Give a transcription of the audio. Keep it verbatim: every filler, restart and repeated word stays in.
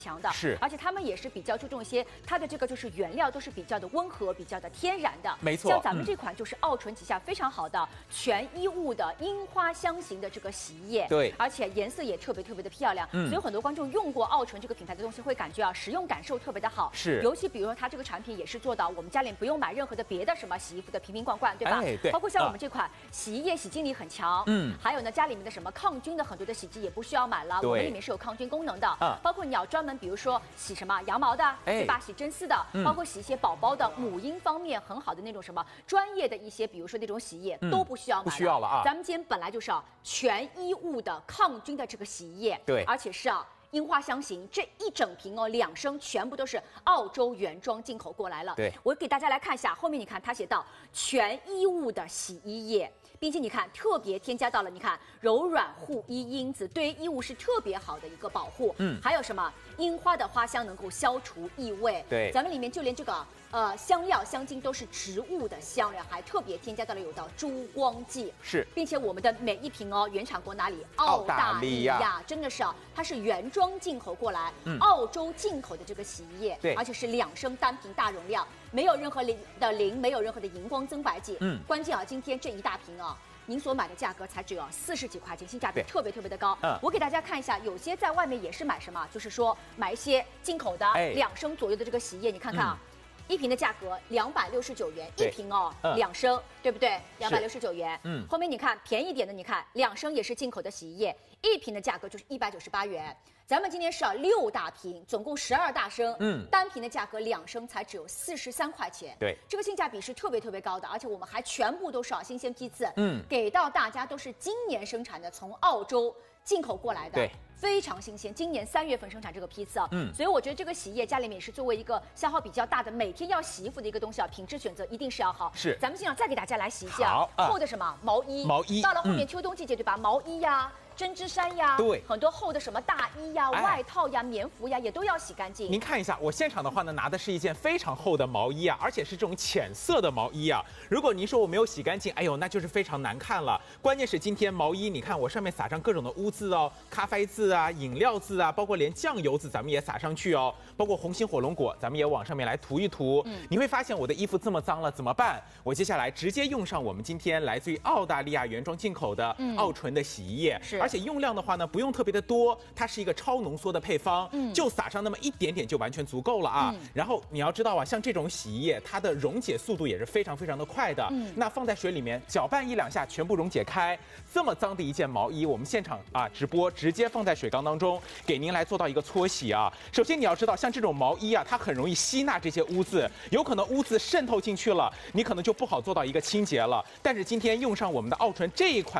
强的， 是， 而且他们也是比较注重一些它的这个就是原料都是比较的温和、比较的天然的， 没错。 像咱们这款就是奥纯旗下非常好的全衣物的樱花香型的这个洗衣液， 对， 而且颜色也特别特别的漂亮，嗯，所以很多观众用过奥纯这个品牌的东西会感觉啊，使用感受特别的好， 是。 尤其比如说它这个产品也是做到我们家里不用买任何的别的什么洗衣服的瓶瓶罐罐，对吧？ 哎，对。 包括像我们这款洗衣液洗净力很强，嗯，还有呢家里面的什么抗菌的很多的洗剂也不需要买了，我们里面是有抗菌功能的，啊，包括你要专门比如说洗。洗什么羊毛的，对吧？洗真丝的，嗯、包括洗一些宝宝的母婴方面很好的那种什么专业的一些，比如说那种洗衣液、嗯、都不需要买了， 不需要了啊。 咱们今天本来就是啊全衣物的抗菌的这个洗衣液， 对， 而且是啊。樱花香型这一整瓶哦，两升全部都是澳洲原装进口过来了。 对， 我给大家来看一下，后面你看它写到全衣物的洗衣液，并且你看特别添加到了，你看柔软护衣因子，对于衣物是特别好的一个保护。嗯，还有什么樱花的花香能够消除异味。 对， 咱们里面就连这个呃香料香精都是植物的香料，还特别添加到了有到珠光剂。 是， 并且我们的每一瓶哦，原产国哪里？澳大利亚，真的是啊，它是原装进口过来，嗯、澳洲进口的这个洗衣液， 对， 而且是两升单瓶大容量，没有任何磷的磷，没有任何的荧光增白剂。嗯，关键啊，今天这一大瓶啊。您所买的价格才只有四十几块钱，性价比特别特别的高。嗯，我给大家看一下，有些在外面也是买什么，就是说买一些进口的两升左右的这个洗衣液，你看看啊。嗯一瓶的价格两百六十九元，一瓶哦，嗯、两升，对不对？两百六十九元。嗯，后面你看便宜点的，你看两升也是进口的洗衣液，一瓶的价格就是一百九十八元。咱们今天是啊六大瓶，总共十二大升，嗯，单瓶的价格两升才只有四十三块钱。 对， 这个性价比是特别特别高的，而且我们还全部都是啊新鲜批次，嗯，给到大家都是今年生产的，从澳洲进口过来的。 对。 非常新鲜，今年三月份生产这个批次啊，嗯，所以我觉得这个洗衣液家里面也是作为一个消耗比较大的，每天要洗衣服的一个东西啊，品质选择一定是要好。 是， 咱们现场再给大家来洗一下好、 啊、厚的什么毛衣， 毛衣到了后面秋冬季节对吧？毛衣呀、啊。针织衫呀， 对， 很多厚的什么大衣呀、哎、外套呀、棉服呀，也都要洗干净。 您看一下，我现场的话呢，拿的是一件非常厚的毛衣啊，而且是这种浅色的毛衣啊。如果您说我没有洗干净，哎呦，那就是非常难看了。关键是今天毛衣，你看我上面撒上各种的污渍哦，咖啡渍啊、饮料渍啊，包括连酱油渍咱们也撒上去哦，包括红心火龙果，咱们也往上面来涂一涂。嗯，你会发现我的衣服这么脏了，怎么办？我接下来直接用上我们今天来自于澳大利亚原装进口的奥纯的洗衣液， 是， 而且用量的话呢。不用特别的多，它是一个超浓缩的配方，嗯，就撒上那么一点点就完全足够了啊。嗯、然后你要知道啊，像这种洗衣液，它的溶解速度也是非常非常的快的。嗯，那放在水里面搅拌一两下，全部溶解开。这么脏的一件毛衣，我们现场啊直播直接放在水缸当中，给您来做到一个搓洗啊。首先你要知道，像这种毛衣啊，它很容易吸纳这些污渍，有可能污渍渗透进去了，你可能就不好做到一个清洁了。但是今天用上我们的奥纯这一款。